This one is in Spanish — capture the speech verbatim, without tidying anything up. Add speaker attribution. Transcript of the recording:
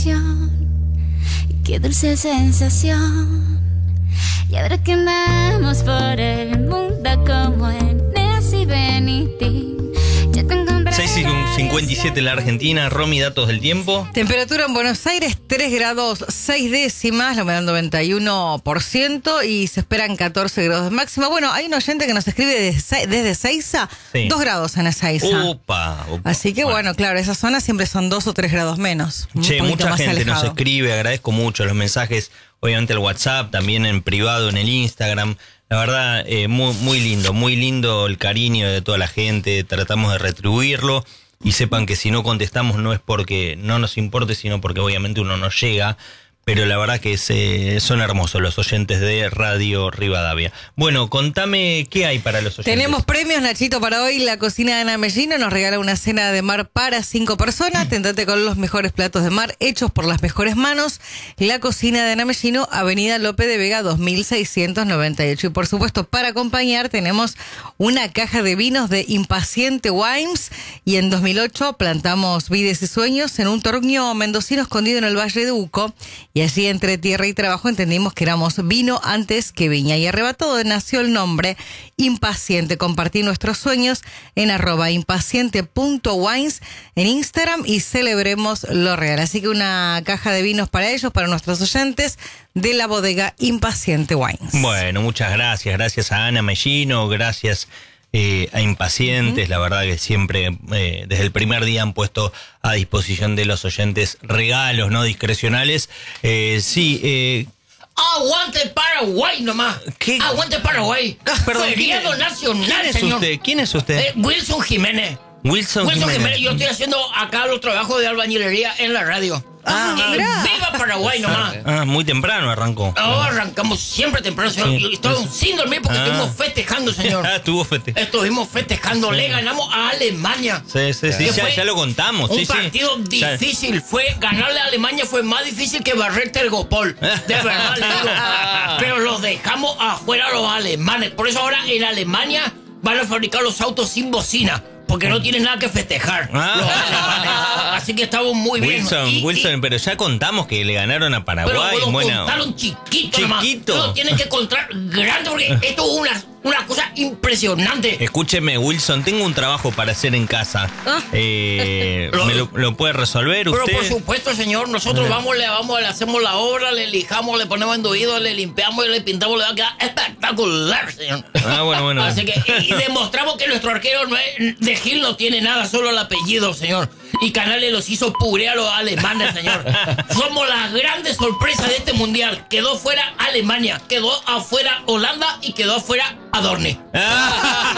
Speaker 1: ilusión. Qué dulce sensación. Y ahora que andamos por el mundo como en Nancy Benitín.
Speaker 2: seis y cincuenta y siete en la Argentina. Romy, datos del tiempo.
Speaker 3: Temperatura en Buenos Aires, tres grados seis décimas, la humedad noventa y uno por ciento y se esperan catorce grados de máxima. Bueno, hay un oyente que nos escribe desde, desde Seiza, sí. dos grados en Ezeiza.
Speaker 2: Upa, upa.
Speaker 3: Así que bueno, bueno, claro, esas zonas siempre son dos o tres grados menos.
Speaker 2: Che, mucha gente alejado. Nos escribe, agradezco mucho los mensajes, obviamente el WhatsApp, también en privado, en el Instagram. La verdad, eh, muy, muy lindo, muy lindo el cariño de toda la gente, tratamos de retribuirlo y sepan que si no contestamos no es porque no nos importe, sino porque obviamente uno no llega, pero la verdad que se, son hermosos los oyentes de Radio Rivadavia. Bueno, contame qué hay para los oyentes.
Speaker 3: Tenemos premios, Nachito, para hoy. La cocina de Ana Mellino nos regala una cena de mar para cinco personas. Tentate con los mejores platos de mar hechos por las mejores manos. La cocina de Ana Mellino, Avenida Lope de Vega dos mil seiscientos noventa y ocho. Y por supuesto, para acompañar tenemos una caja de vinos de Impaciente Wines. Y en dos mil ocho plantamos vides y sueños en un tornio mendocino escondido en el Valle de Uco. Y allí entre tierra y trabajo entendimos que éramos vino antes que viña. Y arrebatado nació el nombre Impaciente. Compartí nuestros sueños en arroba impaciente punto wines en Instagram y celebremos lo real. Así que una caja de vinos para ellos, para nuestros oyentes de la bodega Impaciente Wines.
Speaker 2: Bueno, muchas gracias. Gracias a Ana Mellino, gracias Eh, a Impacientes, uh-huh. La verdad que siempre eh, desde el primer día han puesto a disposición de los oyentes regalos no discrecionales. Eh, sí, eh,
Speaker 4: ¡Aguante Paraguay nomás!
Speaker 2: ¿Qué?
Speaker 4: ¡Aguante Paraguay!
Speaker 2: Perdón,
Speaker 4: Feriado
Speaker 2: ¿quién,
Speaker 4: nacional,
Speaker 2: ¿quién es
Speaker 4: señor.
Speaker 2: usted? ¿Quién es usted?
Speaker 4: Eh, Wilson Jiménez.
Speaker 2: Wilson,
Speaker 4: Wilson
Speaker 2: Jiménez.
Speaker 4: Jiménez. Yo estoy haciendo acá los trabajos de albañilería en la radio.
Speaker 2: Ah,
Speaker 4: y ¡viva Paraguay nomás!
Speaker 2: Ah, muy temprano arrancó.
Speaker 4: No, arrancamos siempre temprano, señor. Sí, Estoy sin dormir porque ah. estuvimos festejando, señor.
Speaker 2: Estuvo festejando.
Speaker 4: Estuvimos festejando. Sí. Le ganamos a Alemania.
Speaker 2: Sí, sí, sí. Ya, ya lo contamos.
Speaker 4: Un
Speaker 2: sí,
Speaker 4: partido
Speaker 2: sí.
Speaker 4: difícil. Fue ganarle a Alemania fue más difícil que barrer Tergopol. De verdad, le digo. Pero los dejamos afuera los alemanes. Por eso ahora en Alemania van a fabricar los autos sin bocina. Porque no tienen nada que festejar. Ah. Los alemanes. Así que estamos muy bien.
Speaker 2: Wilson, y, Wilson, y, pero ya contamos que le ganaron a Paraguay.
Speaker 4: Pero lo
Speaker 2: bueno,
Speaker 4: contaron chiquito,
Speaker 2: chiquito.
Speaker 4: Nomás. No, tienen que contar grande porque esto es una, una cosa impresionante.
Speaker 2: Escúcheme, Wilson, tengo un trabajo para hacer en casa. ¿Ah? Eh, lo, ¿Me lo, lo puede resolver
Speaker 4: pero
Speaker 2: usted?
Speaker 4: Pero por supuesto, señor. Nosotros ¿Eh? vamos, le vamos, le hacemos la obra, le lijamos, le ponemos enduido, le limpiamos y le pintamos. Le va a quedar espectacular, señor.
Speaker 2: Ah, bueno, bueno.
Speaker 4: Así que y, y demostramos que nuestro arquero no es, de Gil no tiene nada, solo el apellido, señor. Y Canales los hizo puré a los alemanes, señor. Somos la grande sorpresa de este mundial. Quedó fuera Alemania, quedó afuera Holanda y quedó afuera Adorni.